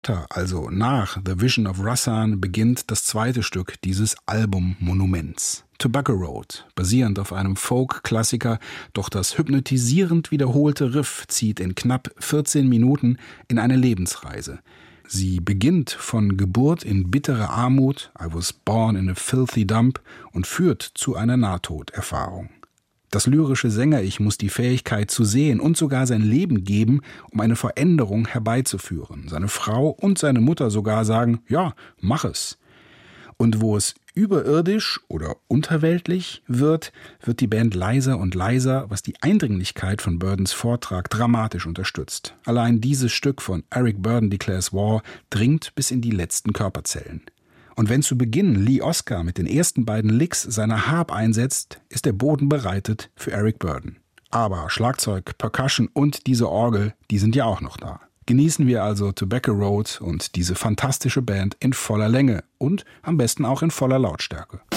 Also nach The Vision of Russan beginnt das zweite Stück dieses Album-Monuments. Tobacco Road, basierend auf einem Folk-Klassiker, doch das hypnotisierend wiederholte Riff zieht in knapp 14 Minuten in eine Lebensreise. Sie beginnt von Geburt in bittere Armut, I was born in a filthy dump, und führt zu einer Nahtoderfahrung. Das lyrische Sänger-Ich muss die Fähigkeit zu sehen und sogar sein Leben geben, um eine Veränderung herbeizuführen. Seine Frau und seine Mutter sogar sagen, ja, mach es. Und wo es überirdisch oder unterweltlich wird die Band leiser und leiser, was die Eindringlichkeit von Burdens Vortrag dramatisch unterstützt. Allein dieses Stück von Eric Burdon Declares War dringt bis in die letzten Körperzellen. Und wenn zu Beginn Lee Oskar mit den ersten beiden Licks seiner Harp einsetzt, ist der Boden bereitet für Eric Burdon. Aber Schlagzeug, Percussion und diese Orgel, die sind ja auch noch da. Genießen wir also Tobacco Road und diese fantastische Band in voller Länge und am besten auch in voller Lautstärke.